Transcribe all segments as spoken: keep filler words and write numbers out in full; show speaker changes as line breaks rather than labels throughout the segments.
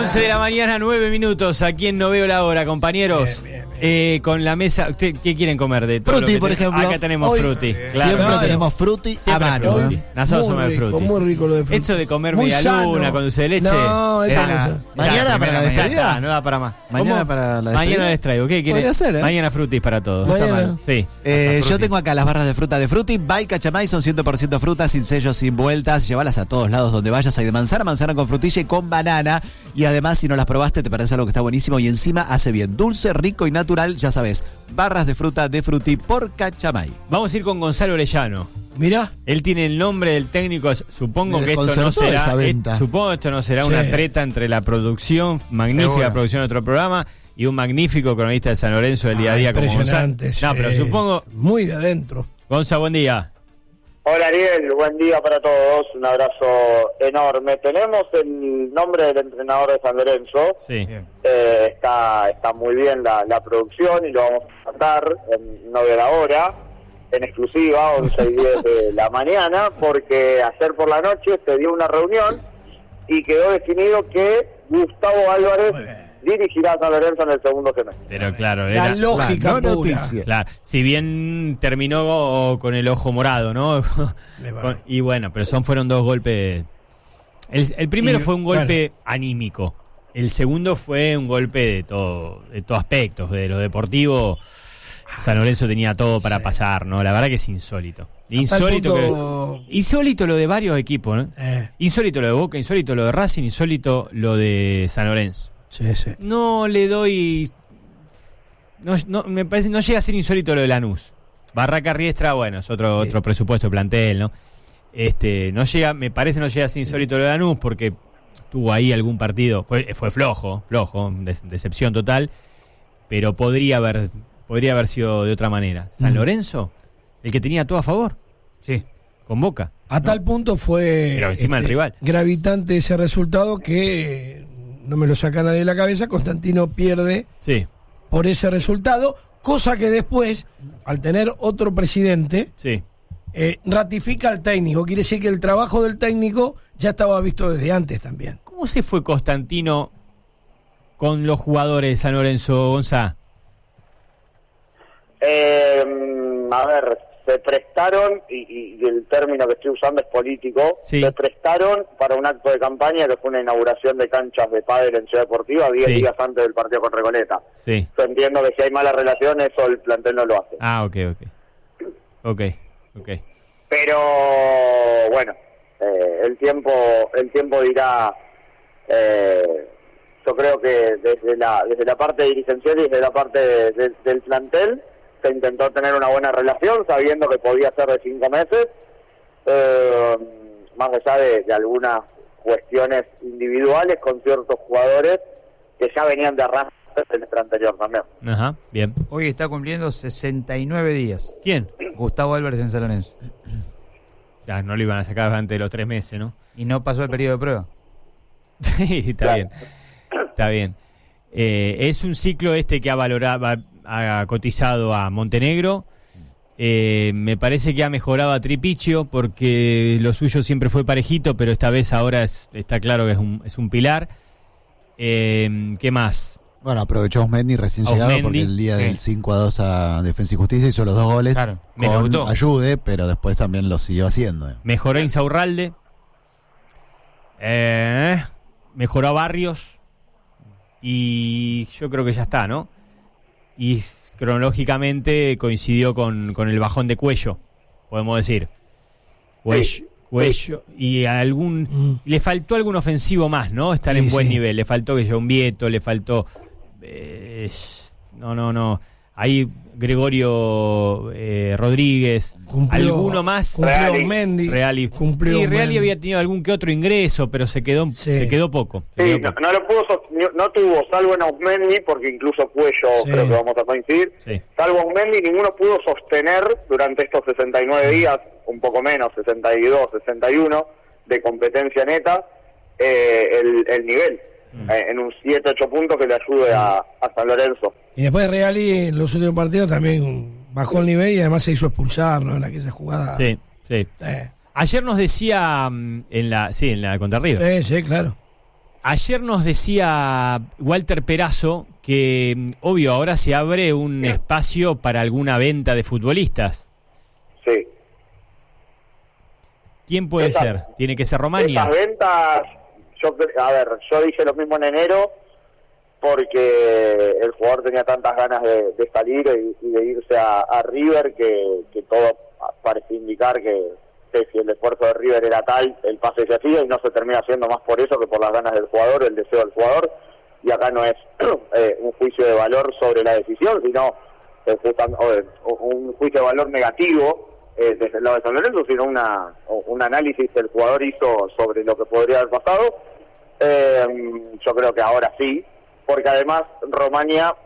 once de la mañana, nueve minutos, aquí en No Veo la Hora, compañeros. Bien, bien, bien. Eh, con la mesa, ¿qué quieren comer? De todo
frutti,
lo que
por
ten...
ejemplo.
Acá tenemos
Hoy,
frutti.
Claro.
Siempre
Claro.
tenemos frutti a mano.
Frutti.
¿eh?
Nosotros somos de frutti.
Muy rico lo de frutti.
Esto de comer
Muy
media
sano.
luna con dulce de leche.
No, eso
ya,
no sé.
ya,
Mañana para la
ya
despedida.
está, no da para más.
Mañana
¿Cómo?
para la despedida.
Mañana les traigo. ¿Qué quieren?
Podría ser, ¿eh?
Mañana frutis para todos.
Mañana.
Está mal. Sí.
Eh,
Hasta
yo
frutti.
tengo acá las barras de fruta de Frutti by Cachamay, son cien por ciento frutas, sin sellos, sin vueltas, llévalas a todos lados donde vayas. Hay de manzana, manzana con frutilla y con banana. Y además, si no las probaste, te parece algo que está buenísimo y encima hace bien. Dulce, rico y natural, ya sabes. Barras de fruta de Frutti por Cachamay.
Vamos a ir con Gonzalo Orellano.
Mirá.
Él tiene el nombre del técnico. Supongo
Me
que esto no
desconcertó
será.
esa venta.
eh, supongo que esto no será
Sí.
una treta entre la producción, magnífica
Seguro.
producción de otro programa, y un magnífico cronista de San Lorenzo del día a día como Gonzalo.
Impresionante.
No,
sí.
pero supongo.
Muy de adentro.
Gonza, buen día.
Hola Ariel, buen día para todos, un abrazo enorme. Tenemos el nombre del entrenador de San Lorenzo,
Sí.
eh, está está muy bien la, la producción y lo vamos a tratar en No de la Hora, en exclusiva, once y diez de la mañana, porque ayer por la noche se dio una reunión y quedó definido que Gustavo Álvarez dirigirá a San Lorenzo en el segundo semestre.
Pero claro,
La
era.
lógica
la no
pura.
noticia.
Claro, si bien terminó con el ojo morado, ¿no?
Le va.
Con- y bueno, pero son fueron dos golpes. El, el primero
Y,
fue un golpe anímico. El segundo fue un golpe de todo, de todo aspectos, de lo deportivo. San Lorenzo tenía todo para
Sí.
pasar, ¿no? La verdad que es insólito.
tal
Insólito
punto-
que, insólito lo de varios equipos, ¿no?
Eh,
Insólito lo de Boca, insólito lo de Racing, insólito lo de San Lorenzo.
sí, sí.
No le doy. No, no, me parece, no llega a ser insólito lo de Lanús. Barraca Riestra, bueno, es otro,
Sí.
otro presupuesto de plantel, ¿no? Este, no llega, me parece no llega a ser insólito lo de Lanús porque tuvo ahí algún partido, fue, fue flojo, flojo, des- decepción total, pero podría haber, podría haber sido de otra manera. San
Mm.
Lorenzo, el que tenía todo a favor,
Sí.
con Boca.
A tal punto fue
Pero encima del rival.
gravitante ese resultado que eh, no me lo saca nadie de la cabeza. Constantino pierde
Sí,
por ese resultado, cosa que después, al tener otro presidente,
sí.
eh, ratifica al técnico. Quiere decir que el trabajo del técnico ya estaba visto desde antes también.
¿Cómo se fue Constantino con los jugadores de San Lorenzo, Gonzá?
Eh, a ver, se prestaron, y, y el término que estoy usando es político,
Sí.
se prestaron para un acto de campaña que fue una inauguración de canchas de pádel en Ciudad Deportiva diez
Sí.
días antes del partido con Recoleta.
Sí.
Yo entiendo que si hay mala relación, eso el plantel no lo hace.
Ah, ok, ok. Ok, ok.
Pero bueno, eh, el tiempo el tiempo dirá. eh, yo creo que desde la desde la parte dirigencial y desde la parte de- de- del plantel se intentó tener una buena relación, sabiendo que podía ser de cinco meses, eh, más allá de, de algunas cuestiones individuales con ciertos jugadores que ya venían de arrastre del semestre anterior también.
Ajá, bien.
Hoy está cumpliendo sesenta y nueve días.
¿Quién?
Gustavo Álvarez en San Lorenzo.
Ya, no lo iban a sacar antes de los tres meses, ¿no?
Y no pasó el periodo de prueba.
Sí, está
Claro.
bien. Está bien. Eh, es un ciclo este que ha valorado, ha, ha cotizado a Montenegro. Eh, me parece que ha mejorado a Tripichio porque lo suyo siempre fue parejito, pero esta vez ahora es, está claro que es un, es un pilar. Eh, ¿Qué más?
Bueno, aprovechó Osmendi recién llegado
Osmendi,
porque el día
sí.
del cinco a dos a Defensa y Justicia hizo los dos goles
Claro,
me
con
gustó.
ayude, pero después también lo siguió haciendo. eh.
Mejoró Insaurralde. Eh, mejoró a Barrios. Y yo creo que ya está, ¿no? Y s- cronológicamente coincidió con, con el bajón de Cuello, podemos decir. Cuello,
Sí.
Cuello y algún...
Mm.
Le faltó algún ofensivo más, ¿no? Estar
Sí,
en buen
sí.
nivel. Le faltó que yo un Vieto, le faltó... eh, no, no, no. Ahí Gregorio eh, Rodríguez.
Cumplió-
alguno más.
Cumplió
Reali.
Mendy.
Reali.
Cumplió
y Reali
Mendy.
había tenido algún que otro ingreso, pero se quedó
Sí.
se quedó poco. Se
Sí,
quedó
no,
poco.
no lo pudo sostener, no tuvo, salvo en Ausmendi, porque incluso Cuello
Sí.
creo que vamos a coincidir,
Sí.
salvo Ausmendi, ninguno pudo sostener durante estos sesenta y nueve días, un poco menos, sesenta y dos, sesenta y uno, de competencia neta, eh, el, el nivel, eh, en un siete ocho puntos que le ayude a, a San Lorenzo.
Y después Reali en los últimos partidos también bajó el nivel y además se hizo expulsar, ¿no? En aquella jugada.
Sí, sí.
Eh,
Ayer nos decía mm, en la sí, en la contra River.
sí, sí, claro.
Ayer nos decía Walter Perazo que, obvio, ahora se abre un espacio para alguna venta de futbolistas.
Sí.
¿Quién puede
Esas-
ser? ¿Tiene que ser Romagna?
Estas ventas, yo, cre- a ver, yo dije lo mismo en enero porque el jugador tenía tantas ganas de, de salir y, y de irse a, a River que, que todo parece indicar que, que si el esfuerzo de River era tal, el pase se hacía y no se termina haciendo más por eso que por las ganas del jugador, el deseo del jugador. Y acá no es eh, un juicio de valor sobre la decisión, sino eh, justam- o, eh, un juicio de valor negativo eh, desde el lado de San Lorenzo, sino una, un análisis que el jugador hizo sobre lo que podría haber pasado. Eh, yo creo que ahora sí, porque además Romagna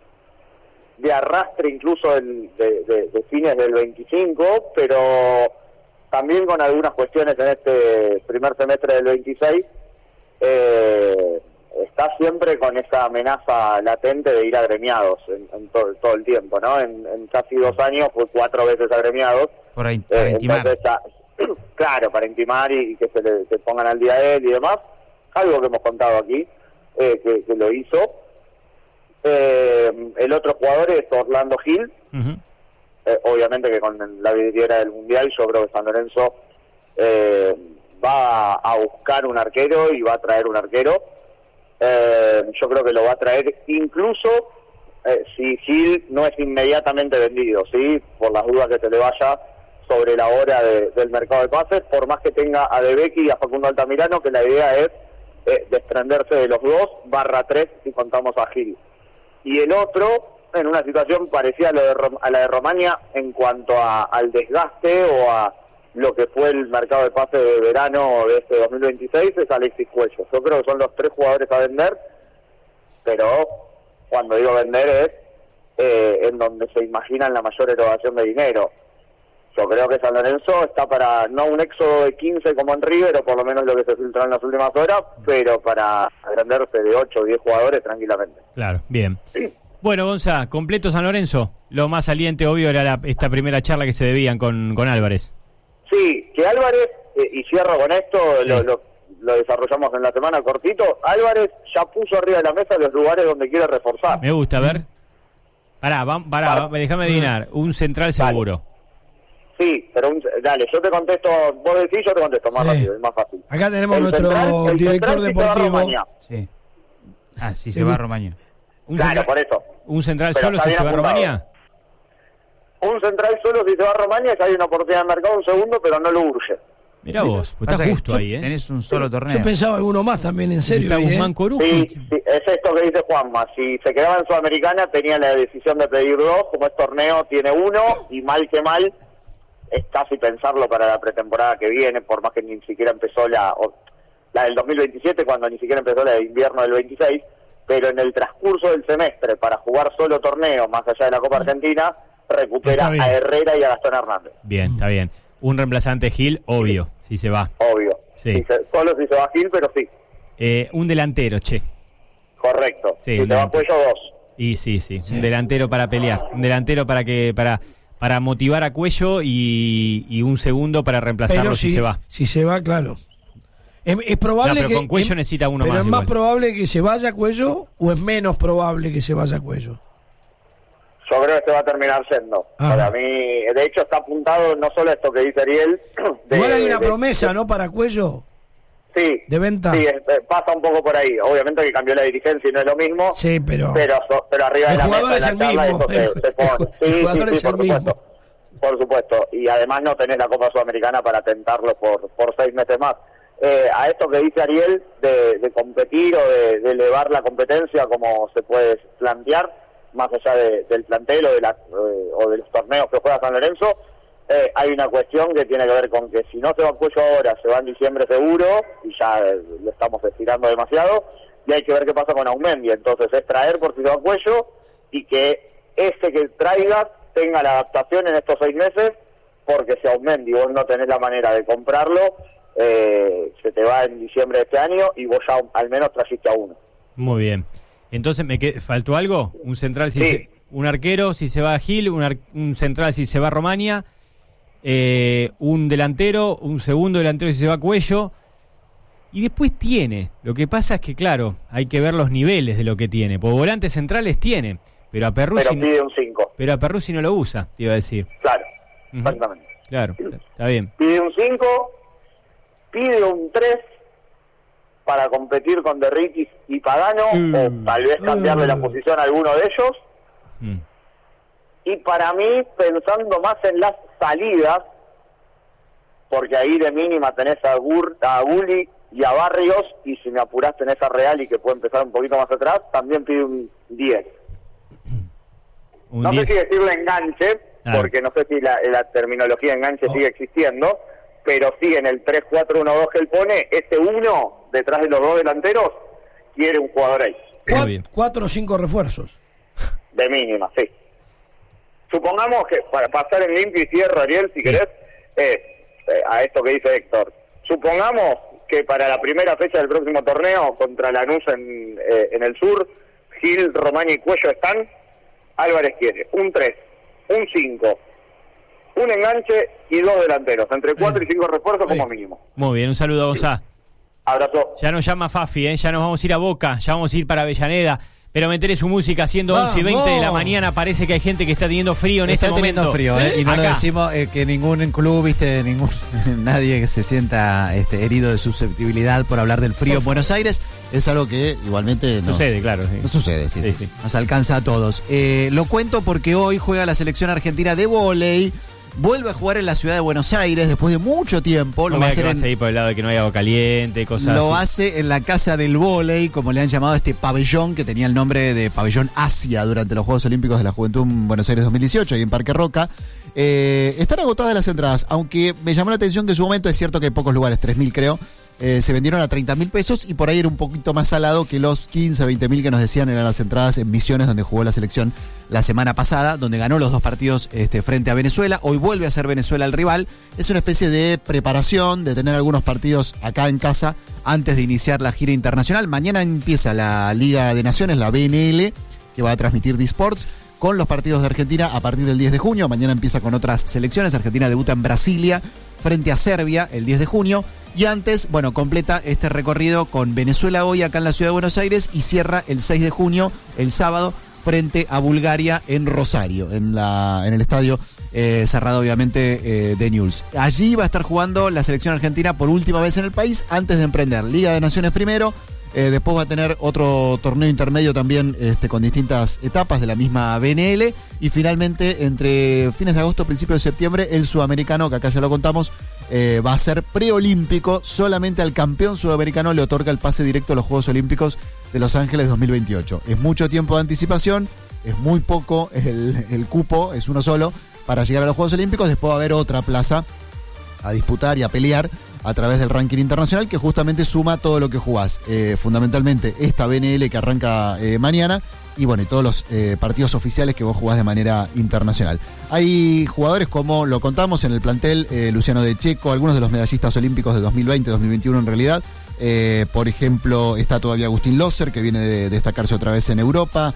de arrastre incluso en, de, de, de fines del veinticinco, pero también con algunas cuestiones en este primer semestre del veintiséis, eh, está siempre con esa amenaza latente de ir agremiados en, en todo, todo el tiempo, ¿no? En, en casi dos años fue cuatro veces agremiados.
Por ahí, para
Eh,
intimar.
entonces, ah, claro, para intimar y, y que se le se pongan al día de él y demás, algo que hemos contado aquí, eh, que, que lo hizo. Eh, el otro jugador es Orlando Gil,
Ujú.
eh, obviamente que con la vidriera del Mundial yo creo que San Lorenzo eh, va a buscar un arquero y va a traer un arquero. Eh, yo creo que lo va a traer incluso eh, si Gil no es inmediatamente vendido, ¿sí? Por las dudas que se le vaya sobre la hora de- del mercado de pases, por más que tenga a De Becchi y a Facundo Altamirano, que la idea es eh, desprenderse de los dos, barra tres si contamos a Gil. Y el otro, en una situación parecida a, lo de Rom- a la de Romagna en cuanto a, al desgaste o a lo que fue el mercado de pase de verano de este dos mil veintiséis, es Alexis Cuello. Yo creo que son los tres jugadores a vender, pero cuando digo vender es eh, en donde se imaginan la mayor erogación de dinero. Yo creo que San Lorenzo está para, no un éxodo de quince como en River, o por lo menos lo que se filtró en las últimas horas, pero para venderse de ocho o diez jugadores tranquilamente.
Claro, bien. Bueno, Gonza, completo San Lorenzo. Lo más saliente, obvio, era la- esta primera charla que se debían con, con Álvarez.
Sí, que Álvarez, eh, y cierro con esto,
Sí.
lo, lo, lo desarrollamos en la semana cortito, Álvarez ya puso arriba de la mesa los lugares donde quiere reforzar.
Me gusta, a ver. Pará, va- pará,
Vale.
va- déjame adivinar. Un central seguro.
Sí, pero un- dale, yo te contesto, vos decís, yo te contesto más
Sí.
rápido, es más fácil.
Acá tenemos
El
nuestro
central- el
director
central sí se va a
deportivo.
Romagna.
Sí. Ah, sí, se
Sí.
va a Romagna.
Un
Claro,
central,
por eso.
un central
Pero
solo
está
si
bien
se va a
apuntado.
Romagna.
Un central solo si se va a Romagna, ya hay una oportunidad de mercado, un segundo, pero no lo urge.
Mirá vos, pues
Pasa
está
que
justo
yo-
ahí, ¿eh?
Tenés un solo torneo.
Yo pensaba alguno más también, en serio.
Está
ahí, ¿eh?
Guzmán Corujo.
Sí, sí, es esto que dice Juanma. Si se quedaba en Sudamericana, tenía la decisión de pedir dos. Como es torneo, tiene uno. Y mal que mal, es casi pensarlo para la pretemporada que viene, por más que ni siquiera empezó la, o- la del dos mil veintisiete, cuando ni siquiera empezó la de invierno del veintiséis. Pero en el transcurso del semestre, para jugar solo torneo, más allá de la Copa Argentina, recupera
Está bien.
a Herrera y a Gastón Hernández.
Bien, está bien. Un reemplazante Gil, obvio, si se va.
Obvio.
Sí.
Si se- solo si se va Gil, pero sí.
Eh, un delantero, che.
Correcto.
Sí,
si
un
se va
delantero.
Cuello, dos.
Y sí, sí, un delantero para pelear. Un delantero para que para para motivar a Cuello y, y un segundo para reemplazarlo
Pero
si
si
se va.
Si se va, claro. Es, es probable
No, pero
que.
con Cuello
es-
necesita uno
pero
más
es más
igual.
probable que se vaya Cuello o es menos probable que se vaya Cuello.
Yo creo que se va a terminar yendo.
Ah.
Para mí, de hecho, está apuntado no solo esto que dice Ariel. de-
Igual hay una
de-
promesa, ¿no? Para Cuello.
Sí.
de venta.
Sí, es- eh, pasa un poco por ahí. Obviamente que cambió la dirigencia y no es lo mismo.
Sí, pero.
Pero, so- pero arriba de
El
la
jugador
mesa,
es
en la
el
charla,
mismo.
eso se,
El-
se pone.
el
Sí,
jugador
sí,
es
sí,
el
por
mismo.
supuesto. Por supuesto. Y además no tenés la Copa Sudamericana para tentarlo por, por seis meses más. Eh, a esto que dice Ariel de, de competir o de, de elevar la competencia, como se puede plantear, más allá de- del plantel o de, la, eh, o de los torneos que juega San Lorenzo, eh, hay una cuestión que tiene que ver con que si no se va a Cuello ahora, se va en diciembre seguro, y ya eh, lo estamos estirando demasiado, y hay que ver qué pasa con Aumendi. Entonces es traer por si se va a Cuello y que ese que traigas tenga la adaptación en estos seis meses, porque si Aumendi vos no tenés la manera de comprarlo, eh, se te va en diciembre de este año y vos ya al menos trajiste a uno.
Muy bien. Entonces, ¿me qued- faltó algo? Un central, si
Sí.
se- un arquero si se va a Gil, un, ar- un central si se va a Romagna, eh, un delantero, un segundo delantero si se va a Cuello Y después tiene. Lo que pasa es que, claro, hay que ver los niveles de lo que tiene. Porque volantes centrales tiene. Pero a Perruzzi
Pero pide un cinco.
Pero a Perruzzi no lo usa, te iba a decir.
Claro,
Ujú.
exactamente.
Claro, está bien.
Pide un cinco, pide un tres para competir con De Ricci y Pagano,
Mm.
o tal vez cambiarle
Mm.
la posición a alguno de ellos.
Mm.
Y para mí, pensando más en las salidas, porque ahí de mínima tenés a, Gur, a Gulli y a Barrios, y si me apurás tenés a Real y que puede empezar un poquito más atrás, también pide un diez.
Un
No
diez.
sé si decirle enganche,
Claro.
porque no sé si la, la terminología enganche
Oh.
sigue existiendo, pero sí en el tres cuatro uno dos que él pone, ese uno detrás de los dos delanteros quiere un jugador ahí,
Muy
Cua-
bien.
Cuatro o cinco refuerzos.
de mínima, sí. Supongamos que, para pasar en limpio y cierre, Ariel, si
Sí.
querés, eh, eh, a esto que dice Héctor, supongamos que para la primera fecha del próximo torneo contra Lanús en, eh, en el sur, Gil, Román y Cuello están, Álvarez quiere un tres, un cinco, un enganche y dos delanteros, entre cuatro y cinco refuerzos como mínimo.
Muy bien, un saludo a Gonzá.
Abrazo.
Ya nos llama Fafi, ¿eh? Ya nos vamos a ir a Boca, ya vamos a ir para Avellaneda. Pero meteré su música siendo once y veinte de la mañana. Parece que hay gente que está teniendo frío en
Está
este
teniendo
momento.
frío, ¿eh? Y no lo
Acá.
decimos eh, que ningún club, viste, ningún nadie que se sienta este, herido de susceptibilidad por hablar del frío en Buenos Aires. Es algo que igualmente nos,
Sucede, claro. Sí.
no sucede, sí,
Sí,
sí.
sí.
Nos alcanza a todos. Eh, lo cuento porque hoy juega la selección argentina de vóley. Vuelve a jugar en la ciudad de Buenos Aires después de mucho tiempo.
No
Lo
me
va a
digas que
hacer
vas
en,
a ir por el lado de que no hay agua caliente, cosas
Lo
así.
hace en la Casa del Vóley, como le han llamado a este pabellón que tenía el nombre de Pabellón Asia durante los Juegos Olímpicos de la Juventud en Buenos Aires dos mil dieciocho y en Parque Roca. Eh, están agotadas las entradas, aunque me llamó la atención que en su momento es cierto que hay pocos lugares, tres mil creo, eh, se vendieron a treinta mil pesos y por ahí era un poquito más salado que los quince, veinte mil que nos decían eran las entradas en Misiones, donde jugó la selección la semana pasada, donde ganó los dos partidos este, frente a Venezuela. Hoy vuelve a ser Venezuela el rival. Es una especie de preparación, de tener algunos partidos acá en casa antes de iniciar la gira internacional. Mañana empieza la Liga de Naciones, la B N L, que va a transmitir D-Sports, con los partidos de Argentina a partir del diez de junio. Mañana empieza con otras selecciones. Argentina debuta en Brasilia frente a Serbia el diez de junio. Y antes, bueno, completa este recorrido con Venezuela hoy acá en la ciudad de Buenos Aires y cierra el seis de junio, el sábado, frente a Bulgaria en Rosario, en la en el estadio eh, cerrado obviamente eh, de Newell's. Allí va a estar jugando la selección argentina por última vez en el país antes de emprender Liga de Naciones primero. Eh, después va a tener otro torneo intermedio también este, con distintas etapas de la misma B N L. Y finalmente, entre fines de agosto, principios de septiembre, el sudamericano, que acá ya lo contamos, eh, va a ser preolímpico. Solamente al campeón sudamericano le otorga el pase directo a los Juegos Olímpicos de Los Ángeles dos mil veintiocho. Es mucho tiempo de anticipación, es muy poco el, el cupo, es uno solo, para llegar a los Juegos Olímpicos. Después va a haber otra plaza a disputar y a pelear a través del ranking internacional que justamente suma todo lo que jugás. Eh, fundamentalmente esta B N L que arranca eh, mañana y bueno, y todos los eh, partidos oficiales que vos jugás de manera internacional. Hay jugadores como lo contamos en el plantel, eh, Luciano De Checo, algunos de los medallistas olímpicos de dos mil veinte, dos mil veintiuno en realidad. Eh, por ejemplo, está todavía Agustín Loser, que viene de destacarse otra vez en Europa.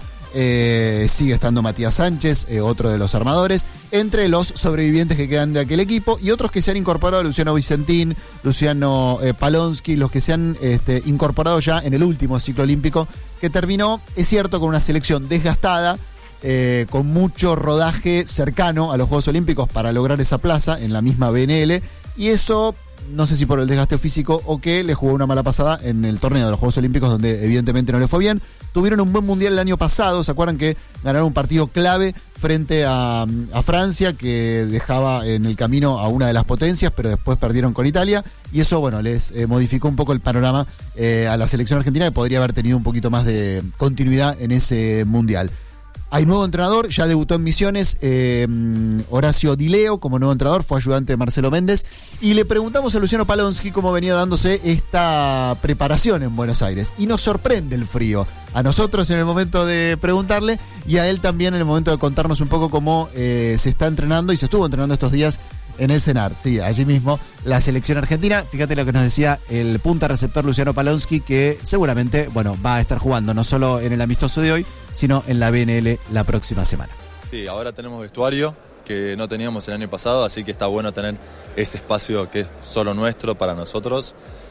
Eh, sigue estando Matías Sánchez, eh, otro de los armadores, entre los sobrevivientes que quedan de aquel equipo y otros que se han incorporado, Luciano Vicentín, Luciano eh, Palonsky, los que se han este, incorporado ya en el último ciclo olímpico que terminó, es cierto, con una selección desgastada, eh, con mucho rodaje cercano a los Juegos Olímpicos para lograr esa plaza en la misma B N L, y eso no sé si por el desgaste físico o que le jugó una mala pasada en el torneo de los Juegos Olímpicos, donde evidentemente no le fue bien. Tuvieron un buen mundial el año pasado, ¿se acuerdan que ganaron un partido clave frente a, a Francia, que dejaba en el camino a una de las potencias, pero después perdieron con Italia? Y eso, bueno, les eh, modificó un poco el panorama eh, a la selección argentina, que podría haber tenido un poquito más de continuidad en ese mundial. Hay nuevo entrenador, ya debutó en Misiones, eh, Horacio Dileo como nuevo entrenador, fue ayudante de Marcelo Méndez, y le preguntamos a Luciano Palonsky cómo venía dándose esta preparación en Buenos Aires, y nos sorprende el frío, a nosotros en el momento de preguntarle, y a él también en el momento de contarnos un poco cómo eh, se está entrenando, y se estuvo entrenando estos días en el CENAR, sí, allí mismo, la selección argentina. Fíjate lo que nos decía el punta receptor Luciano Palonsky, que seguramente, bueno, va a estar jugando no solo en el amistoso de hoy, sino en la B N L la próxima semana.
Sí, ahora tenemos vestuario que no teníamos el año pasado, así que está bueno tener ese espacio que es solo nuestro para nosotros.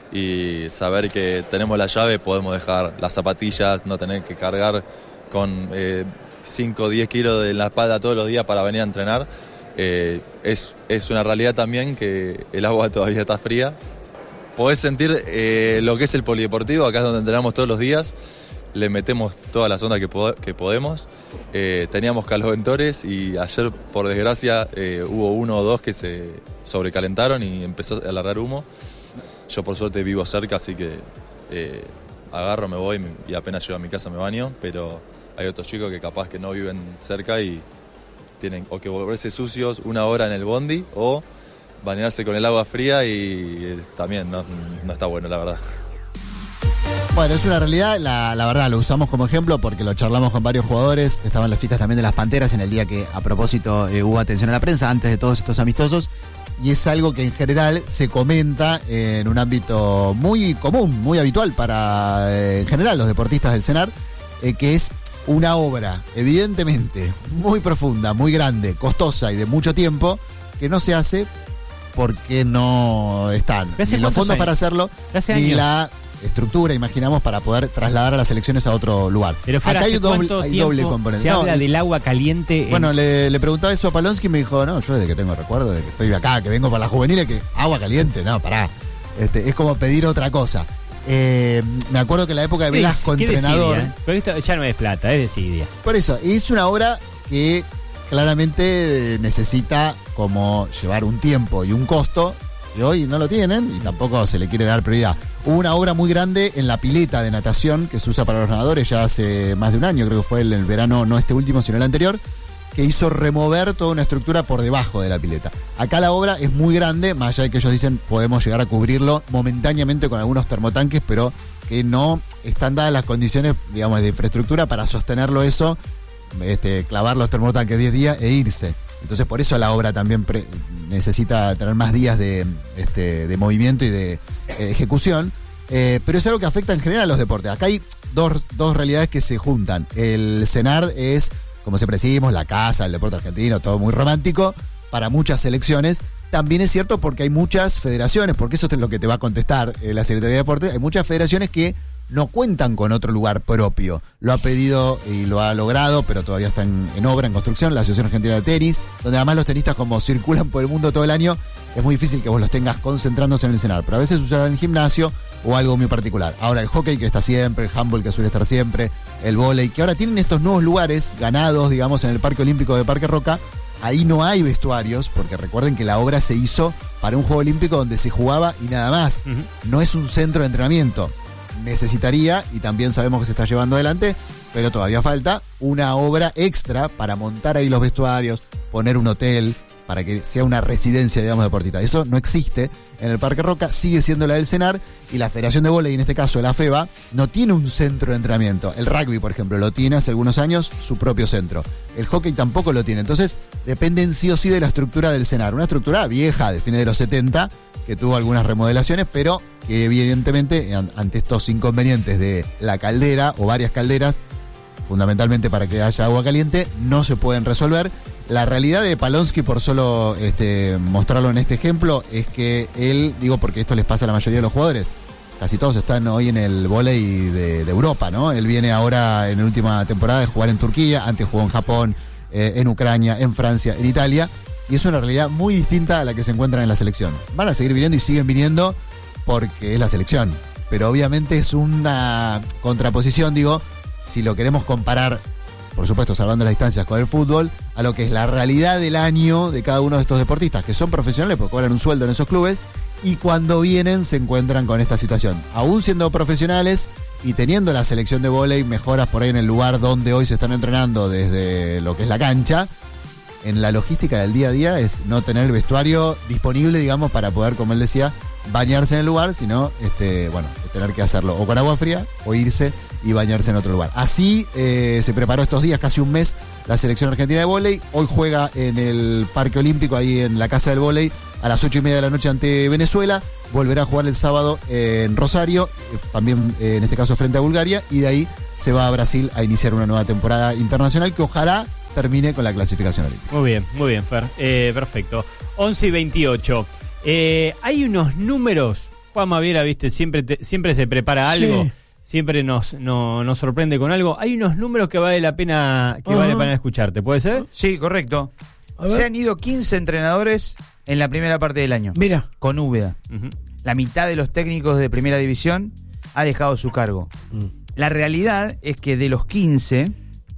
y saber que tenemos la llave, podemos dejar las zapatillas, no tener que cargar con eh, cinco o diez kilos de la espalda todos los días para venir a entrenar. Eh, es, es una realidad también que el agua todavía está fría. Podés sentir eh, lo que es el polideportivo, acá es donde entrenamos todos los días. Le metemos todas las ondas que, po- que podemos. Eh, teníamos caloventores y ayer, por desgracia, eh, hubo uno o dos que se sobrecalentaron y empezó a largar humo. Yo, por suerte, vivo cerca, así que eh, agarro, me voy y apenas llego a mi casa me baño, pero hay otros chicos que capaz que no viven cerca y tienen o que volverse sucios una hora en el bondi o bañarse con el agua fría y eh, también no, no está bueno, la verdad.
Bueno, es una realidad, la, la verdad, lo usamos como ejemplo porque lo charlamos con varios jugadores, estaban las chicas también de las Panteras en el día que a propósito eh, hubo atención a la prensa antes de todos estos amistosos, y es algo que en general se comenta en un ámbito muy común, muy habitual para eh, en general los deportistas del CENAR, eh, que es una obra evidentemente muy profunda, muy grande, costosa y de mucho tiempo, que no se hace porque no están ni los fondos
años?
para hacerlo,
Hace
ni
años.
la estructura, imaginamos, para poder trasladar a las selecciones a otro lugar.
Pero fuera,
Acá hay
¿hace
doble,
cuánto
hay
tiempo
doble componente.
se
No,
habla del agua caliente? en-
Bueno, le, le preguntaba eso a Palonsky y me dijo, no, yo desde que tengo recuerdo, de que estoy acá, que vengo para las juveniles, que agua caliente, no, pará. Este, es como pedir otra cosa. Eh, me acuerdo que en la época de
¿Qué
Velasco,
des- qué
entrenador...
desidia, eh? Pero esto ya no es plata, es desidia.
Por eso, es una obra que claramente necesita como llevar un tiempo y un costo, que hoy no lo tienen y tampoco se le quiere dar prioridad. Hubo una obra muy grande en la pileta de natación que se usa para los nadadores ya hace más de un año, creo que fue el, el verano, no este último, sino el anterior, que hizo remover toda una estructura por debajo de la pileta. Acá la obra es muy grande, más allá de que ellos dicen podemos llegar a cubrirlo momentáneamente con algunos termotanques, pero que no están dadas las condiciones, digamos, de infraestructura para sostenerlo eso, este, clavar los termotanques diez días e irse. Entonces por eso la obra también pre- necesita tener más días de, este, de movimiento y de eh, ejecución, eh, pero es algo que afecta en general a los deportes. Acá hay dos, dos realidades que se juntan. El CENAR es, como siempre decimos, la casa del deporte argentino, todo muy romántico para muchas selecciones. También es cierto porque hay muchas federaciones, porque eso es lo que te va a contestar eh, la Secretaría de Deportes, hay muchas federaciones que no cuentan con otro lugar propio. Lo ha pedido y lo ha logrado, pero todavía está en, en obra, en construcción, la Asociación Argentina de Tenis, donde además los tenistas como circulan por el mundo todo el año, es muy difícil que vos los tengas concentrándose en el CENAR, pero a veces usarán en el gimnasio o algo muy particular. Ahora el hockey, que está siempre, el handball, que suele estar siempre, el vóley, que ahora tienen estos nuevos lugares ganados, digamos, en el Parque Olímpico de Parque Roca. Ahí no hay vestuarios, porque recuerden que la obra se hizo para un Juego Olímpico donde se jugaba y nada más.
Ujú.
No es un centro de entrenamiento. Necesitaría, y también sabemos que se está llevando adelante, pero todavía falta una obra extra para montar ahí los vestuarios, poner un hotel, para que sea una residencia, digamos, deportista. Eso no existe en el Parque Roca, sigue siendo la del CENAR, y la Federación de Vóley, en este caso la FEVA, no tiene un centro de entrenamiento. El rugby, por ejemplo, lo tiene hace algunos años, su propio centro. El hockey tampoco lo tiene. Entonces, dependen sí o sí de la estructura del CENAR. Una estructura vieja, de fines de los setenta, que tuvo algunas remodelaciones, pero que evidentemente, an- ante estos inconvenientes de la caldera o varias calderas, fundamentalmente para que haya agua caliente, no se pueden resolver. La realidad de Palonsky, por solo este, mostrarlo en este ejemplo, es que él, digo porque esto les pasa a la mayoría de los jugadores, casi todos están hoy en el vóley de, de Europa, ¿no? Él viene ahora en la última temporada de jugar en Turquía, antes jugó en Japón, eh, en Ucrania, en Francia, en Italia, y es una realidad muy distinta a la que se encuentran en la selección. Van a seguir viniendo y siguen viniendo porque es la selección, pero obviamente es una contraposición, digo, si lo queremos comparar, por supuesto salvando las distancias con el fútbol, a lo que es la realidad del año de cada uno de estos deportistas, que son profesionales porque cobran un sueldo en esos clubes, y cuando vienen se encuentran con esta situación. Aún siendo profesionales y teniendo la selección de vóley mejoras por ahí en el lugar donde hoy se están entrenando desde lo que es la cancha, en la logística del día a día es no tener el vestuario disponible, digamos, para poder, como él decía, bañarse en el lugar, sino, este, bueno, tener que hacerlo o con agua fría o irse y bañarse en otro lugar. Así eh, se preparó estos días, casi un mes, la selección argentina de vóley. Hoy juega en el Parque Olímpico, ahí en la Casa del Vóley, a las ocho y media de la noche ante Venezuela. Volverá a jugar el sábado en Rosario, eh, también eh, en este caso frente a Bulgaria, y de ahí se va a Brasil a iniciar una nueva temporada internacional que ojalá termine con la clasificación olímpica.
Muy bien, muy bien, Fer. Eh, perfecto. once y veintiocho. Eh, hay unos números Juan Maviera, viste, siempre te- siempre se prepara algo,
Sí.
siempre nos, no- nos sorprende con algo. Hay unos números que vale la pena que
Ajá.
vale la pena escucharte, ¿puede ser?
Sí, correcto.
A ver.
Se han ido quince entrenadores en la primera parte del año.
Mira,
Con Úbeda.
Ujú.
La mitad de los técnicos de primera división ha dejado su cargo. La realidad es que de los quince,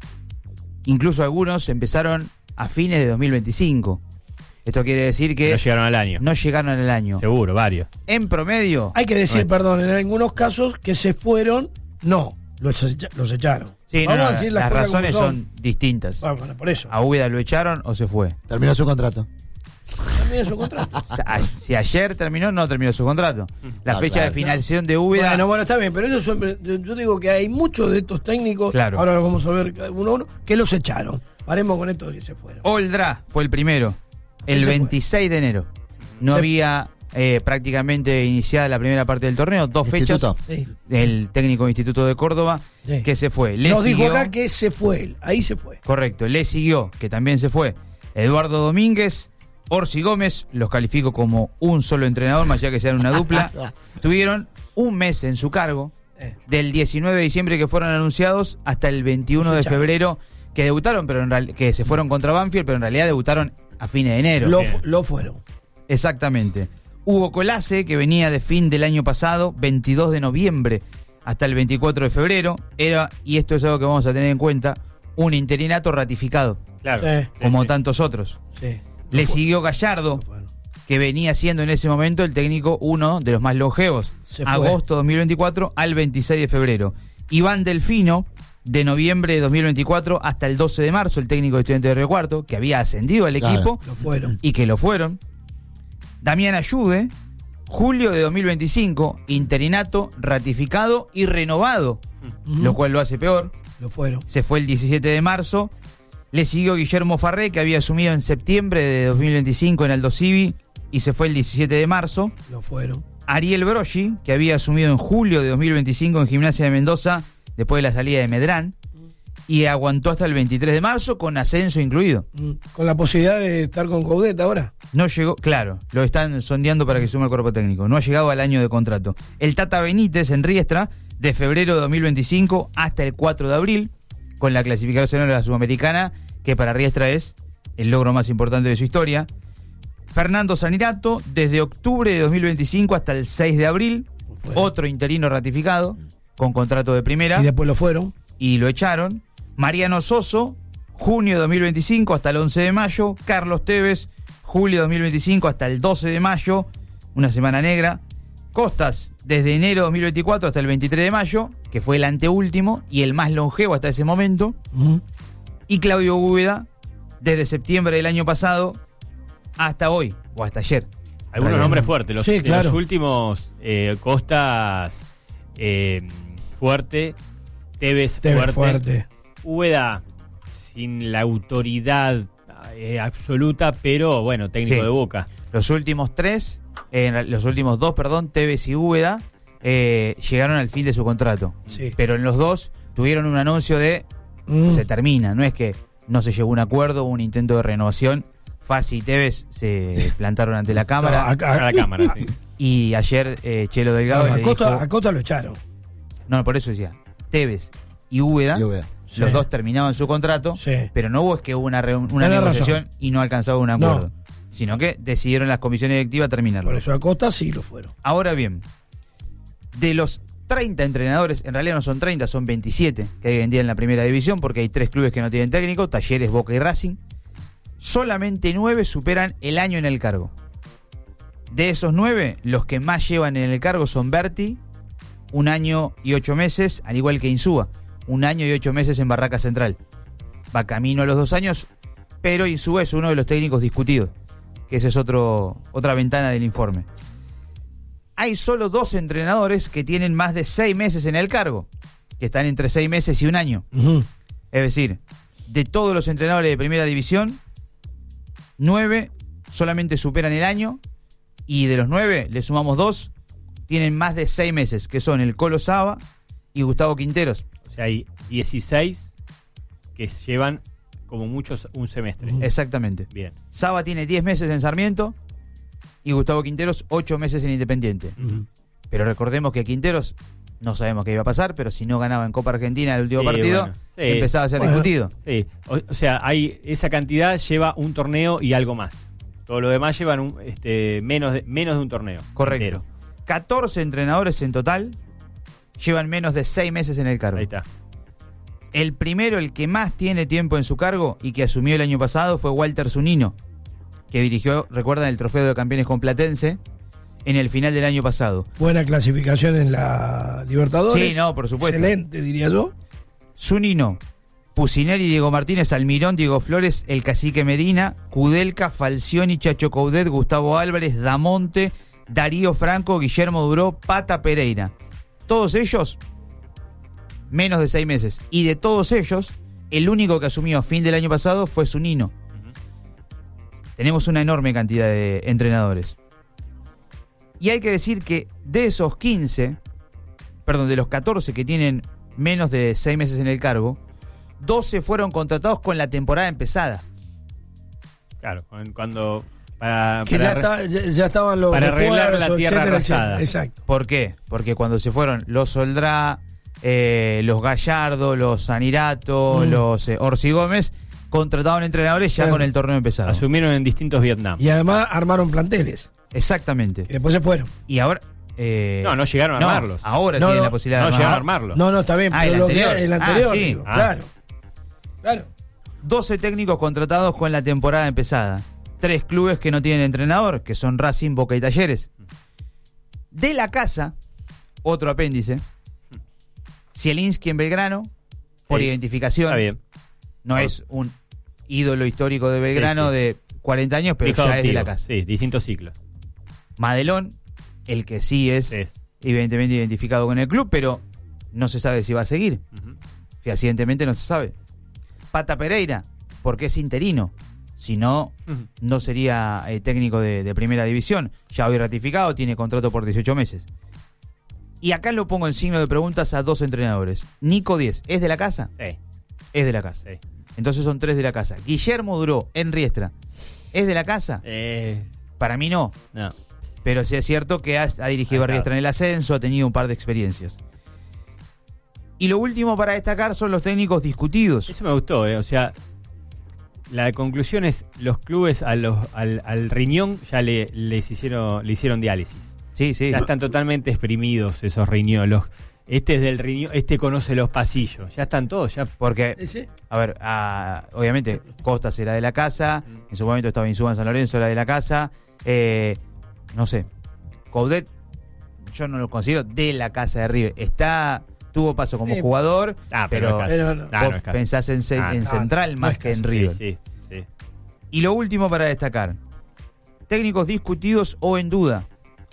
incluso algunos empezaron a fines de dos mil veinticinco. Esto quiere decir que
No llegaron al año.
no llegaron al año.
Seguro, varios.
En promedio,
hay que decir,
Bueno.
perdón, en algunos casos que se fueron, no, los, echa- los echaron.
sí, no,
Vamos
no,
a decir las,
las
cosas como
razones son. distintas.
Ah, bueno, por eso.
A Úbeda lo echaron o se fue.
Terminó su contrato.
También es su contrato.
Sa- a- Si ayer terminó, no terminó su contrato. La
Ah,
fecha
claro.
de finalización de Úbeda.
Bueno, bueno, está bien, pero ellos son- yo, yo digo que hay muchos de estos técnicos,
Claro.
ahora los vamos a ver cada uno a uno, que los echaron. Paremos con esto de que se fueron.
Oldra fue el primero, el
Ese fue.
veintiséis de enero. No
Se-
había eh, prácticamente iniciada la primera parte del torneo, dos
Instituto.
fechas.
Sí,
El técnico de Instituto de Córdoba,
sí.
que se fue. Le
Nos dijo
siguió,
acá que se fue él, ahí se fue.
correcto, le siguió, que también se fue, Eduardo Domínguez, Orsi Gómez, los califico como un solo entrenador, más allá que sean una dupla. Tuvieron un mes en su cargo,
Eh,
del diecinueve de diciembre que fueron anunciados hasta el veintiuno
Se
de
echaron.
febrero que debutaron, pero en real- que se fueron contra Banfield, pero en realidad debutaron a fines de enero.
lo,
bien.
fu- lo fueron.
Exactamente. Hugo Colase, que venía de fin del año pasado, veintidós de noviembre hasta el veinticuatro de febrero, era, y esto es algo que vamos a tener en cuenta, un interinato ratificado,
Claro.
Sí.
Sí,
como
sí.
tantos otros.
Sí.
Le
Lo fu-
siguió Gallardo,
lo fueron.
que venía siendo en ese momento el técnico uno de los más longevos,
Se fue.
agosto dos mil veinticuatro al veintiséis de febrero. Iván Delfino, de noviembre de dos mil veinticuatro hasta el doce de marzo, el técnico de Estudiantes de Río Cuarto, que había ascendido al
Claro.
equipo
Lo fueron.
y que lo fueron. Damián Ayude, julio de dos mil veinticinco, interinato, ratificado y renovado,
Ujú.
lo cual lo hace peor.
Lo fueron.
Se fue el diecisiete de marzo. Le siguió Guillermo Farré, que había asumido en septiembre de dos mil veinticinco en Aldo Civi y se fue el diecisiete de marzo.
Lo fueron.
Ariel Broggi, que había asumido en julio de dos mil veinticinco en Gimnasia de Mendoza, después de la salida de Medrán, y aguantó hasta el veintitrés de marzo con ascenso incluido.
Mm, Con la posibilidad de estar con Coudet ahora.
No llegó, claro, lo están sondeando para que sume el cuerpo técnico. No ha llegado al año de contrato. El Tata Benítez en Riestra, de febrero de dos mil veinticinco hasta el cuatro de abril, con la clasificación a la Sudamericana, que para Riestra es el logro más importante de su historia. Fernando Sanirato, desde octubre de dos mil veinticinco hasta el seis de abril, otro interino ratificado, con contrato de primera,
Y después lo fueron.
y lo echaron. Mariano Soso, junio de dos mil veinticinco hasta el once de mayo. Carlos Tevez, julio de dos mil veinticinco hasta el doce de mayo, una semana negra. Costas, desde enero de dos mil veinticuatro hasta el veintitrés de mayo, que fue el anteúltimo y el más longevo hasta ese momento.
Ujú.
Y Claudio Úbeda, desde septiembre del año pasado hasta hoy, o hasta ayer.
Algunos nombres fuertes. Los,
Sí,
de
claro.
los últimos, eh, Costas, eh, fuerte, Tevez,
Te ves
fuerte.
fuerte.
Úbeda, sin la autoridad eh, absoluta, pero bueno, técnico
Sí.
de Boca.
Los últimos tres, eh, los últimos dos, perdón, Tevez y Úbeda, eh, llegaron al fin de su contrato.
Sí.
Pero en los dos tuvieron un anuncio de
Mm.
se termina, no es que no se llegó a un acuerdo, un intento de renovación. Fassi y Tevez se plantaron ante la
No,
cámara
acá-
A la cámara, sí.
y ayer eh, Chelo Delgado
No,
le
a, Costa,
dijo,
a Costa lo echaron.
no, por eso decía, Tevez y Úbeda,
Y Úbeda.
los
Sí.
dos terminaban su contrato,
Sí.
pero no hubo es que hubo una, reun- una
Tenés
negociación
razón.
y no alcanzaba un
No.
acuerdo, sino que decidieron las comisiones directivas terminarlo.
Por eso a Costa sí lo fueron.
Ahora bien, de los treinta entrenadores, en realidad no son treinta, son veintisiete que hay hoy en día en la primera división, porque hay tres clubes que no tienen técnico, Talleres, Boca y Racing. Solamente nueve superan el año en el cargo. De esos nueve, los que más llevan en el cargo son Berti, un año y ocho meses, al igual que Insúa, un año y ocho meses en Barraca Central. Va camino a los dos años, pero Insúa es uno de los técnicos discutidos, que esa es otro, otra ventana del informe. Hay solo dos entrenadores que tienen más de seis meses en el cargo, que están entre seis meses y un año.
Ujú.
Es decir, de todos los entrenadores de primera división, nueve solamente superan el año, y de los nueve le sumamos dos, tienen más de seis meses, que son el Colo Saba y Gustavo Quinteros.
O sea, hay dieciséis que llevan como muchos un semestre.
Ujú.
Exactamente.
Bien.
Saba tiene diez meses en Sarmiento y Gustavo Quinteros ocho meses en Independiente.
Ujú.
Pero recordemos que Quinteros, no sabemos qué iba a pasar, pero si no ganaba en Copa Argentina el último
Sí,
partido,
bueno, sí.
empezaba a ser
Bueno.
discutido.
Sí, o, o sea, hay esa cantidad lleva un torneo y algo más. Todo lo demás llevan un, este, menos, de, menos de un torneo.
Correcto.
entero.
catorce entrenadores en total llevan menos de seis meses en el cargo.
Ahí está.
El primero, el que más tiene tiempo en su cargo y que asumió el año pasado fue Walter Zunino, que dirigió, recuerdan, el Trofeo de Campeones con Platense en el final del año pasado.
Buena clasificación en la Libertadores.
Sí, no, por supuesto.
Excelente, diría yo.
Zunino, Pusineri, Diego Martínez, Almirón, Diego Flores, el Cacique Medina, Kudelka, Falcioni, Chacho Coudet, Gustavo Álvarez, Damonte, Darío Franco, Guillermo Duró, Pata Pereira. Todos ellos, menos de seis meses. Y de todos ellos, el único que asumió a fin del año pasado fue Zunino. Tenemos una enorme cantidad de entrenadores. Y hay que decir que de esos quince, perdón, de los catorce que tienen menos de seis meses en el cargo, doce fueron contratados con la temporada empezada.
Claro, con- cuando... Para,
Que
para
ya, está- ya, ya estaban los
para arreglar la
refuerzos,
tierra
etcétera,
arrasada.
etcétera. Exacto.
¿Por qué? Porque cuando se fueron los Soldrá, eh, los Gallardo, los Sanirato,
Mm.
los eh, Orsi Gómez, contrataban entrenadores ya
Claro.
con el torneo empezado.
asumieron en distintos Vietnam.
Y además armaron planteles.
Exactamente.
Y después se fueron.
Y ahora... eh,
No, no llegaron a
no,
armarlos.
Ahora
No,
tienen
no,
la posibilidad
No
de
llegaron a
armar.
armarlos.
No, no, está bien.
Ah,
pero
el
los de-
anterior.
el
Ah,
anterior,
sí.
digo,
Ah.
claro. Claro.
doce técnicos contratados con la temporada empezada. Tres clubes que no tienen entrenador, que son Racing, Boca y Talleres. De la casa, otro apéndice, Zielinski en Belgrano, por
Sí.
identificación.
Está bien.
No
Por-
es un ídolo histórico de Belgrano
Sí, sí.
de cuarenta años, pero
Hijo
ya es de
adoptivo.
la casa.
Sí, distintos ciclos.
Madelón, el que sí es
Sí.
evidentemente identificado con el club, pero no se sabe si va a seguir.
Ujú.
Fehacientemente no se sabe. Pata Pereira, porque es interino. Si no,
Ujú.
no sería eh, técnico de, de primera división. Ya hoy ratificado, tiene contrato por dieciocho meses. Y acá lo pongo en signo de preguntas a dos entrenadores. Nico Diez, ¿es de la casa?
Sí,
Es de la casa.
sí.
Entonces son tres de la casa. Guillermo Duró, en Riestra, ¿es de la casa?
Eh,
Para mí no.
no.
Pero sí es cierto que ha, ha dirigido a
Ahí está.
Riestra en el ascenso, ha tenido un par de experiencias. Y lo último para destacar son los técnicos discutidos.
Eso me gustó, eh. O sea, la conclusión es los clubes a los, al, al riñón ya le, les hicieron, le hicieron diálisis.
Sí, sí.
Ya están totalmente exprimidos esos riñones. Los- Este es del riñón, este conoce los pasillos. Ya están todos, ya.
Porque,
Ese.
a ver, ah, obviamente Costas era de la casa, en su momento estaba Insúa en San Lorenzo, era de la casa. Eh, no sé, Coudet, yo no lo considero de la casa de River. Está, tuvo paso como
Sí.
jugador,
Ah,
pero,
pero no es casa.
pero no.
Ah,
vos
no es casa.
pensás en, ce-
Ah,
en
no,
Central
no
más
es
que en
casa.
River.
Sí, sí.
Y lo último para destacar, técnicos discutidos o en duda.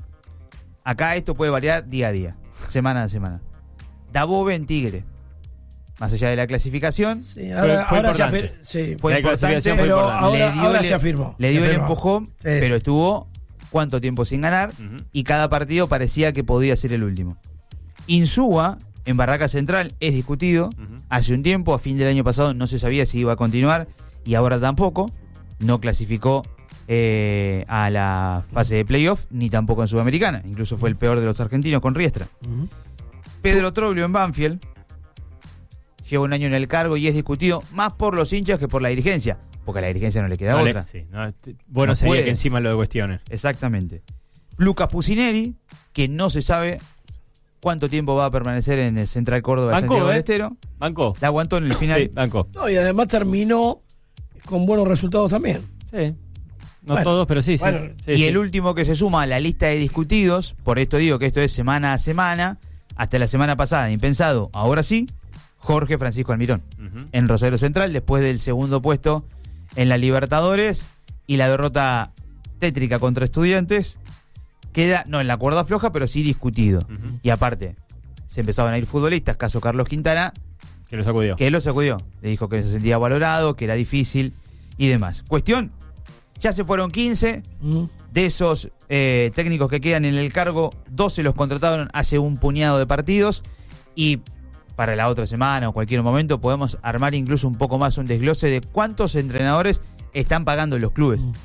Acá esto puede variar día a día, semana a semana. Dabove en Tigre, más allá de la clasificación,
Sí, ahora,
fue
ahora se
importante.
afir- sí,
fue
La
importante,
clasificación fue
pero
importante.
ahora,
Le dio
ahora
el-
se afirmó.
le dio
Se
el
afirmó.
empujón,
Sí,
pero
sí.
estuvo cuánto tiempo sin ganar
Ujú.
y cada partido parecía que podía ser el último. Insúa en Barraca Central es discutido.
Ujú.
Hace un tiempo, a fin del año pasado, no se sabía si iba a continuar y ahora tampoco. No clasificó eh, a la fase de playoff ni tampoco en Sudamericana. Incluso fue el peor de los argentinos con Riestra.
Ujú.
Pedro Troglio en Banfield lleva un año en el cargo y es discutido más por los hinchas que por la dirigencia, porque a la dirigencia no le queda
No le-
otra.
sí, no, este- bueno
No
sería
puede.
que encima lo de cuestiones.
Exactamente. Lucas Pusineri, que no se sabe cuánto tiempo va a permanecer en el Central Córdoba de
Bancó,
Santiago del
¿eh?
Estero.
Banco.
La aguantó en el final.
Sí, banco.
No, y además terminó con buenos resultados también.
Sí. No
Bueno,
todos, pero sí, sí.
bueno.
Sí,
y
sí.
el último que se suma a la lista de discutidos, por esto digo que esto es semana a semana, hasta la semana pasada, impensado, ahora sí, Jorge Francisco Almirón,
Ujú.
en Rosario Central, después del segundo puesto en la Libertadores y la derrota tétrica contra Estudiantes, queda, no en la cuerda floja, pero sí discutido.
Ujú.
Y aparte, se empezaban a ir futbolistas, caso Carlos Quintana,
Que lo sacudió.
que él lo sacudió. Le dijo que se sentía valorado, que era difícil y demás. Cuestión, ya se fueron quince.
Ujú.
De esos eh, técnicos que quedan en el cargo, doce los contrataron hace un puñado de partidos. Y para la otra semana o cualquier momento podemos armar incluso un poco más un desglose de cuántos entrenadores están pagando los clubes.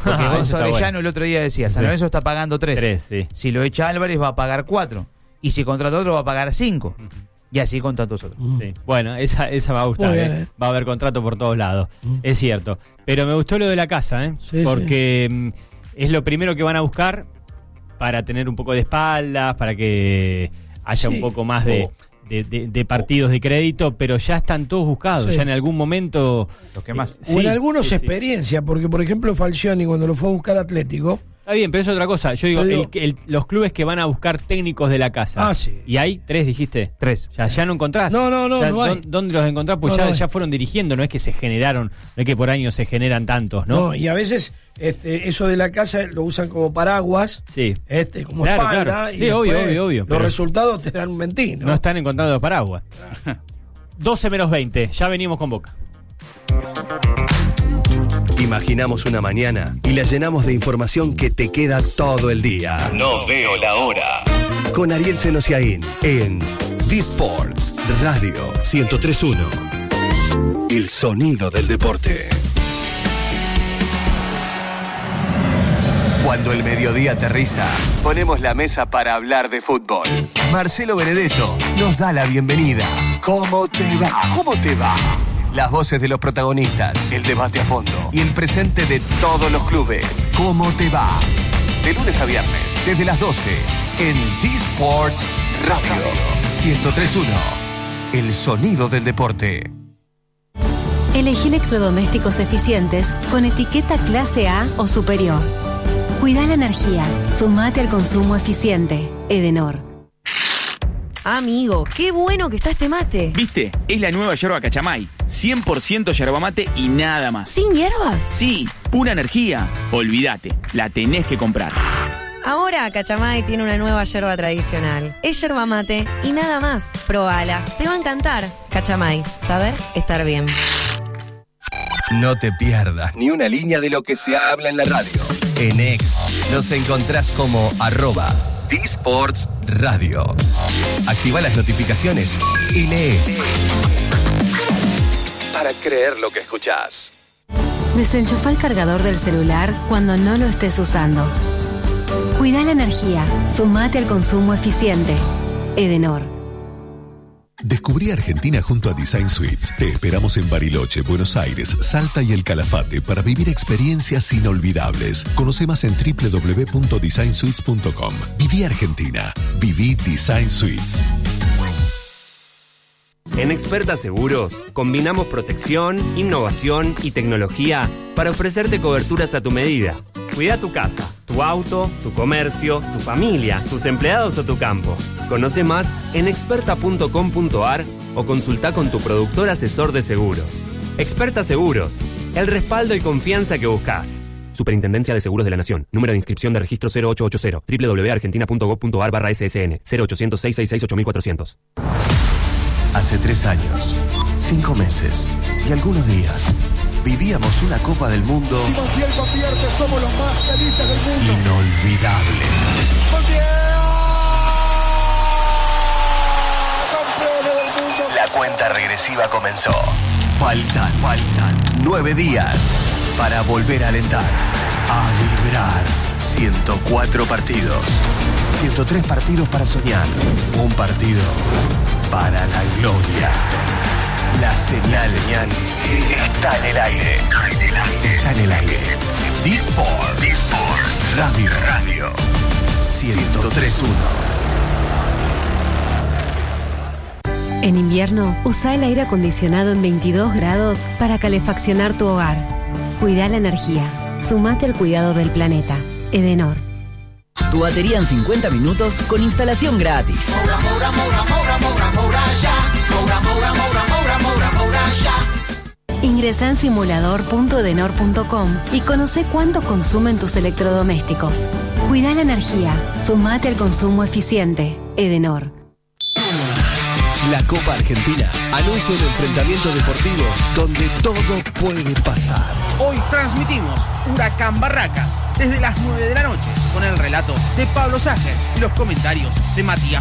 Porque
Ah, eso
Gonzalo
está
Arellano
bueno.
el otro día decía, San
Sí.
Lorenzo está pagando tres.
Tres, sí.
Si lo echa Álvarez va a pagar cuatro. Y si contrata otro va a pagar cinco. Y así con tantos otros.
Sí. Bueno, esa, esa me va a gustar.
Muy bien,
¿eh?
¿eh?
Va a haber contrato por todos lados. Es cierto. Pero me gustó lo de la casa, ¿eh?
Sí,
Porque mm, es lo primero que van a buscar para tener un poco de espaldas, para que haya
Sí.
un poco más de,
O-
de, de- de partidos de crédito, pero ya están todos buscados.
Sí.
Ya en algún momento.
Los que más.
eh,
O
sí,
en algunos
sí, sí.
experiencia, porque por ejemplo Falcioni cuando lo fue a buscar Atlético,
Está bien, pero es otra cosa. Yo digo,
Pero digo-
el- el- los clubes que van a buscar técnicos de la casa.
Ah, sí.
Y hay tres, dijiste.
Tres.
Ya, ya no encontrás.
No, no, no,
Ya,
no hay.
¿dó- ¿Dónde los encontrás? Pues
No,
ya,
no hay.
ya fueron dirigiendo, no es que se generaron, no es que por año se generan tantos, ¿no?
¿no? Y a veces este, eso de la casa lo usan como paraguas,
Sí.
este, como
Claro,
espalda.
claro.
Y
Sí, obvio,
después
obvio, obvio,
Los
pero-
resultados te dan un mentín, ¿no?
No están encontrando los paraguas. doce menos veinte, ya venimos con Boca.
Imaginamos una mañana y la llenamos de información que te queda todo el día. No veo la hora. Con Ariel Senosiaín en D-Sports Radio ciento tres punto uno. El sonido del deporte. Cuando el mediodía aterriza, ponemos la mesa para hablar de fútbol. Marcelo Benedetto nos da la bienvenida. ¿Cómo te va? ¿Cómo te va? Las voces de los protagonistas, el debate a fondo y el presente de todos los clubes. ¿Cómo te va? De lunes a viernes, desde las doce, en D-Sports Radio ciento tres punto uno. El sonido del deporte.
Elegí electrodomésticos eficientes con etiqueta clase A o superior. Cuida la energía. Sumate al consumo eficiente. Edenor.
Amigo, qué bueno que está este mate.
¿Viste? Es la nueva yerba Cachamay. cien por ciento yerba mate y nada más.
¿Sin hierbas?
Sí, pura energía. Olvídate, la tenés que comprar.
Ahora Cachamay tiene una nueva yerba tradicional. Es yerba mate y nada más. Probala, te va a encantar. Cachamay, saber estar bien.
No te pierdas ni una línea de lo que se habla en la radio. En X nos encontrás como arroba D-Sports Radio. Activa las notificaciones y lee. Para creer lo que escuchás.
Desenchufa el cargador del celular cuando no lo estés usando. Cuida la energía. Sumate al consumo eficiente. Edenor.
Descubrí Argentina junto a Design Suites. Te esperamos en Bariloche, Buenos Aires, Salta y El Calafate para vivir experiencias inolvidables. Conoce más en doble u doble u doble u punto design suites punto com. Viví Argentina. Viví Design Suites.
En Experta Seguros, combinamos protección, innovación y tecnología para ofrecerte coberturas a tu medida. Cuida tu casa, tu auto, tu comercio, tu familia, tus empleados o tu campo. Conoce más en experta punto com punto a r o consulta con tu productor asesor de seguros. Experta Seguros, el respaldo y confianza que buscas. Superintendencia de Seguros de la Nación. Número de inscripción de registro cero ocho ocho cero. doble u doble u doble u punto argentina punto gov punto a r barra S S N. cero ochocientos, seiscientos sesenta y seis, ocho mil cuatrocientos.
Hace tres años, cinco meses y algunos días, vivíamos una Copa del Mundo inolvidable. La cuenta regresiva comenzó. Faltan, faltan nueve días para volver a alentar, a vibrar. ciento cuatro partidos, ciento tres partidos para soñar, un partido para la gloria. La señal, señal está en el aire. Está en el aire. D-Sport. D-Sport. Radio. Radio. ciento tres punto uno.
En invierno, usa el aire acondicionado en veintidós grados para calefaccionar tu hogar. Cuida la energía. Sumate al cuidado del planeta. Edenor.
Tu batería en cincuenta minutos con instalación gratis.
Ingresa en simulador punto edenor punto com y conoce cuánto consumen tus electrodomésticos. Cuida la energía. Sumate al consumo eficiente. Edenor.
La Copa Argentina anuncia un enfrentamiento deportivo donde todo puede pasar.
Hoy transmitimos Huracán Barracas desde las nueve de la noche con el relato de Pablo Sager y los comentarios de Matías